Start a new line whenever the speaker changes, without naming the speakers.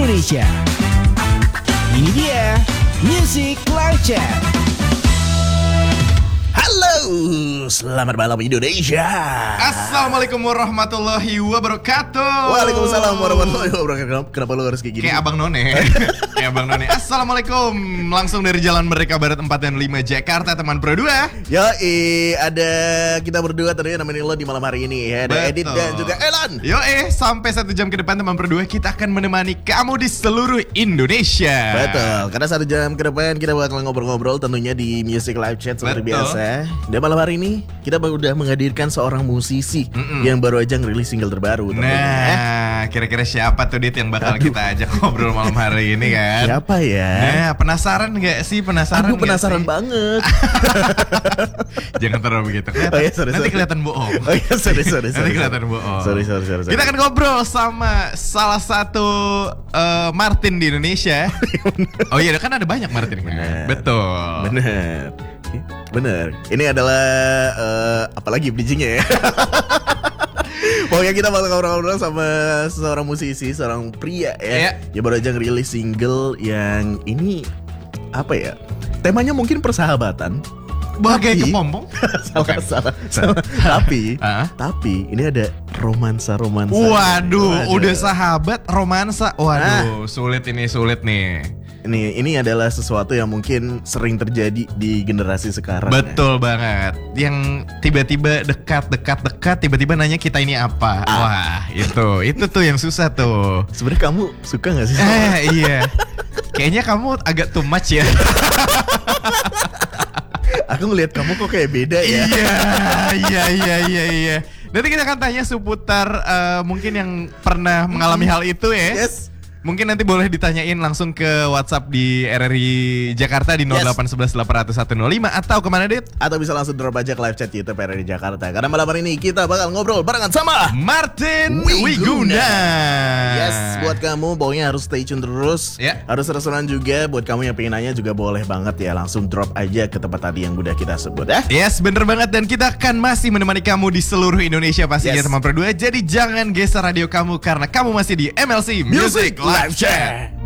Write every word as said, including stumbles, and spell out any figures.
Indonesia. Ini dia Music Live Chat. Halo, selamat malam Indonesia.
Assalamualaikum warahmatullahi wabarakatuh.
Waalaikumsalam warahmatullahi wabarakatuh. Kenapa lu harus kayak gini?
Kayak Abang None. Kayak Abang None. Assalamualaikum. Langsung dari Jalan Merdeka Barat empat dan lima Jakarta, teman Pro dua.
Yoi, ada kita berdua tentunya nemenin lo di malam hari ini ya. Ada
Betul.
Edit dan juga Elan.
Yoi, sampai satu jam ke depan teman Pro dua kita akan menemani kamu di seluruh Indonesia.
Betul, karena satu jam ke depan kita bakal ngobrol-ngobrol tentunya di Music Live Chat seperti
Betul.
biasa. Dan malam hari ini kita baru udah menghadirkan seorang musisi
Mm-mm.
yang baru aja ngerilis single terbaru tentunya.
Nah, kira-kira siapa tuh Dit yang bakal kita ajak ngobrol malam hari ini kan?
Siapa ya?
Nah, penasaran gak sih? Penasaran
Aku
nggak
penasaran
sih?
banget.
Jangan terlalu begitu. Kelihatan-
Oh iya, sorry,
nanti
sorry.
kelihatan bohong.
Oh iya, sorry, sorry,
Nanti
sorry.
kelihatan bohong.
Sorry, sorry, sorry, sorry.
Kita akan ngobrol sama salah satu eh, Martin di Indonesia. Oh iya, kan ada banyak Martin kan?
Bener.
Betul.
Bener, bener. Ini adalah eh, apalagi bridgingnya ya. Pokoknya kita bakal ngobrol-ngobrol sama seorang musisi, seorang pria ya.
Iya.
Dia baru aja ngerilis single yang ini apa ya? Temanya mungkin persahabatan.
Bagai
Tapi-
kepompong.
salah,
Bukan.
salah, salah. tapi,
Hah?
tapi ini ada romansa-romansa.
Waduh,
Waduh.
udah sahabat romansa. Waduh, sulit ini, sulit nih.
Ini ini adalah sesuatu yang mungkin sering terjadi di generasi sekarang.
Betul banget. Yang tiba-tiba dekat, dekat, dekat, tiba-tiba nanya kita ini apa.
Ah.
Wah, itu, itu tuh yang susah tuh.
Sebenarnya kamu suka nggak sih? sama-
Eh, iya. Kayaknya kamu agak too much ya.
Aku ngelihat kamu kok kayak beda ya.
Iya, iya, iya, iya, iya. Nanti kita akan tanya seputar eh, mungkin yang pernah mengalami hal itu ya.
Yes.
Mungkin nanti boleh ditanyain langsung ke WhatsApp di R R I Jakarta di nol delapan satu satu delapan nol nol satu nol lima atau kemana Dit?
Atau bisa langsung drop aja ke live chat YouTube R R I Jakarta. Karena malam hari ini kita bakal ngobrol barengan sama
Martin
Wiguna.
Wiguna.
Yes, buat kamu pokoknya harus stay tune terus.
Ya.
Harus restoran juga. Buat kamu yang pengen nanya juga boleh banget ya. Langsung drop aja ke tempat tadi yang udah kita sebut ya.
Yes, bener banget, dan kita akan masih menemani kamu di seluruh Indonesia pastinya
Yes.
teman Pro dua. Jadi jangan geser radio kamu karena kamu masih di M L C Music Live Chat.